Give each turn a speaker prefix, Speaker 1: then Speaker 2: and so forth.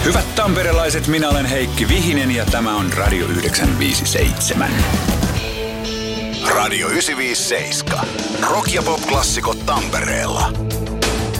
Speaker 1: Hyvät tamperelaiset, minä olen Heikki Vihinen ja tämä on Radio 957.
Speaker 2: Radio 957. Rock- ja pop-klassikot Tampereella.